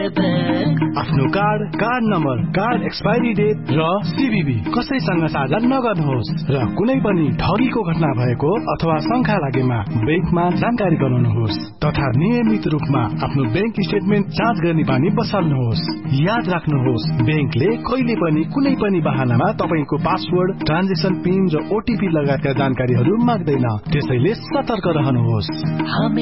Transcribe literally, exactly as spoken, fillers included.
आफ्नो card, card number, card expiry date र CVV कसैसँग साझा नगर्नुहोस् र कुनै पनि ठगीको घटना भएको अथवा शंका लागेमा बैंकमा जानकारी गराउनुहोस् तथा नियमित रूपमा आफ्नो बैंक स्टेटमेन्ट जाँच गर्ने बानी बसाल्नुहोस्। याद राख्नुहोस्, बैंकले कहिले पनि कुनै पनि बहानामा तपाईको पासवर्ड, ट्रान्जेक्सन पिन र ओटीपी लगायतका जानकारीहरू माग्दैन। त्यसैले सतर्क रहनुहोस्।